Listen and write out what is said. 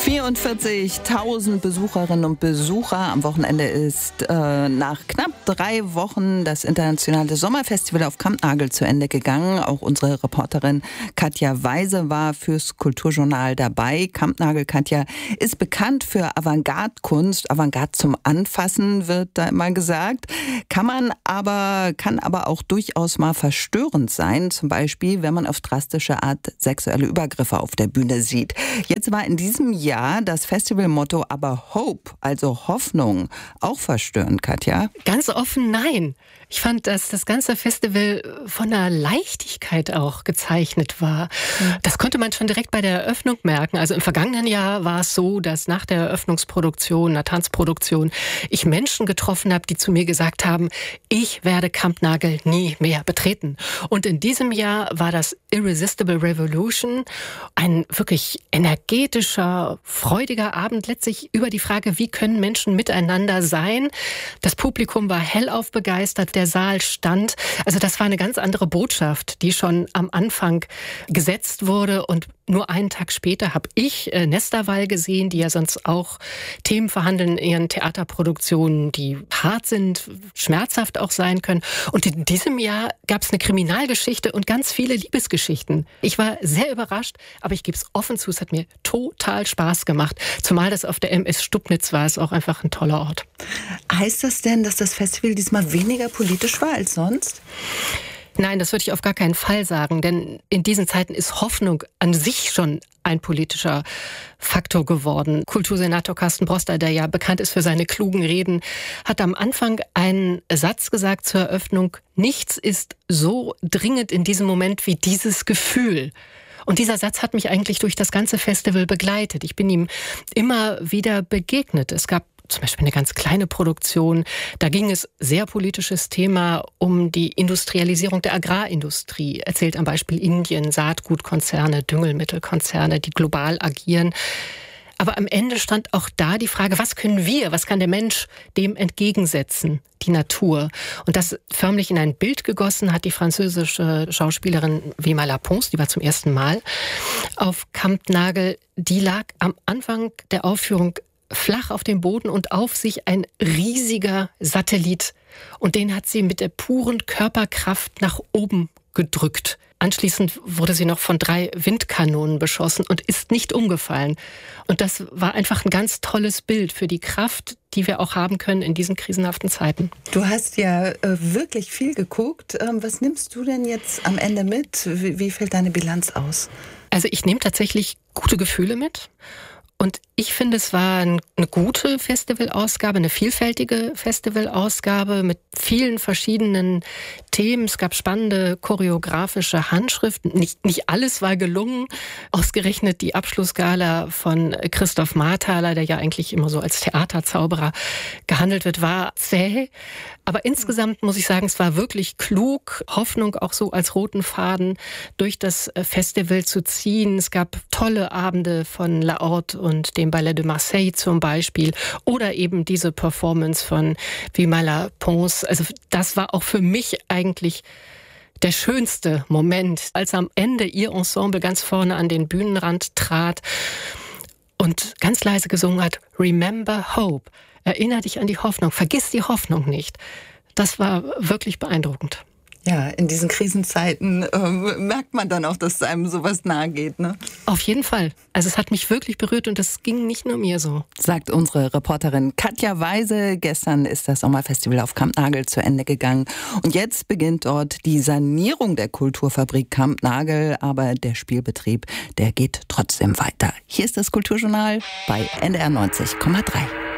44.000 Besucherinnen und Besucher. Am Wochenende ist nach knapp 3 Wochen das internationale Sommerfestival auf Kampnagel zu Ende gegangen. Auch unsere Reporterin Katja Weise war fürs Kulturjournal dabei. Kampnagel, Katja, ist bekannt für Avantgarde-Kunst. Avantgarde zum Anfassen wird da immer gesagt. Kann aber auch durchaus mal verstörend sein. Zum Beispiel, wenn man auf drastische Art sexuelle Übergriffe auf der Bühne sieht. Jetzt war in diesem Jahr das Festivalmotto aber Hope, also Hoffnung, auch verstörend, Katja? Ganz offen nein. Ich fand, dass das ganze Festival von einer Leichtigkeit auch gezeichnet war. Das konnte man schon direkt bei der Eröffnung merken. Also im vergangenen Jahr war es so, dass nach der Eröffnungsproduktion, einer Tanzproduktion, ich Menschen getroffen habe, die zu mir gesagt haben, ich werde Kampnagel nie mehr betreten. Und in diesem Jahr war das Irresistible Revolution ein wirklich energetischer, freudiger Abend, letztlich über die Frage, wie können Menschen miteinander sein. Das Publikum war hellauf begeistert, der Saal stand. Also das war eine ganz andere Botschaft, die schon am Anfang gesetzt wurde. Und nur einen Tag später habe ich Nesterwall gesehen, die ja sonst auch Themen verhandeln in ihren Theaterproduktionen, die hart sind, schmerzhaft auch sein können. Und in diesem Jahr gab es eine Kriminalgeschichte und ganz viele Liebesgeschichten. Ich war sehr überrascht, aber ich gebe es offen zu, es hat mir total Spaß gemacht. Zumal das auf der MS Stubnitz war, ist auch einfach ein toller Ort. Heißt das denn, dass das Festival diesmal weniger politisch war als sonst? Nein, das würde ich auf gar keinen Fall sagen, denn in diesen Zeiten ist Hoffnung an sich schon ein politischer Faktor geworden. Kultursenator Carsten Broster, der ja bekannt ist für seine klugen Reden, hat am Anfang einen Satz gesagt zur Eröffnung: Nichts ist so dringend in diesem Moment wie dieses Gefühl. Und dieser Satz hat mich eigentlich durch das ganze Festival begleitet. Ich bin ihm immer wieder begegnet. Es gab zum Beispiel eine ganz kleine Produktion. Da ging es, sehr politisches Thema, um die Industrialisierung der Agrarindustrie. Erzählt am Beispiel Indien, Saatgutkonzerne, Düngemittelkonzerne, die global agieren. Aber am Ende stand auch da die Frage, was kann der Mensch dem entgegensetzen, die Natur? Und das förmlich in ein Bild gegossen hat die französische Schauspielerin Vima Lapons, die war zum ersten Mal auf Kampnagel. Die lag am Anfang der Aufführung flach auf dem Boden und auf sich ein riesiger Satellit. Und den hat sie mit der puren Körperkraft nach oben gedrückt. Anschließend wurde sie noch von 3 Windkanonen beschossen und ist nicht umgefallen. Und das war einfach ein ganz tolles Bild für die Kraft, die wir auch haben können in diesen krisenhaften Zeiten. Du hast ja wirklich viel geguckt. Was nimmst du denn jetzt am Ende mit? Wie fällt deine Bilanz aus? Also ich nehme tatsächlich gute Gefühle mit. Und ich finde, es war eine gute Festivalausgabe, eine vielfältige Festivalausgabe mit vielen verschiedenen Themen. Es gab spannende choreografische Handschriften. Nicht alles war gelungen. Ausgerechnet die Abschlussgala von Christoph Marthaler, der ja eigentlich immer so als Theaterzauberer gehandelt wird, war zäh. Aber insgesamt muss ich sagen, es war wirklich klug, Hoffnung auch so als roten Faden durch das Festival zu ziehen. Es gab tolle Abende von La Horte und dem Ballet de Marseille zum Beispiel oder eben diese Performance von Vima Lapons. Also das war auch für mich eigentlich der schönste Moment, als am Ende ihr Ensemble ganz vorne an den Bühnenrand trat und ganz leise gesungen hat: Remember Hope. Erinnere dich an die Hoffnung, vergiss die Hoffnung nicht. Das war wirklich beeindruckend. Ja, in diesen Krisenzeiten merkt man dann auch, dass einem sowas nahe geht, ne? Auf jeden Fall. Also es hat mich wirklich berührt und das ging nicht nur mir so. Sagt unsere Reporterin Katja Weise. Gestern ist das Sommerfestival auf Kampnagel zu Ende gegangen. Und jetzt beginnt dort die Sanierung der Kulturfabrik Kampnagel. Aber der Spielbetrieb, der geht trotzdem weiter. Hier ist das Kulturjournal bei NDR 90,3.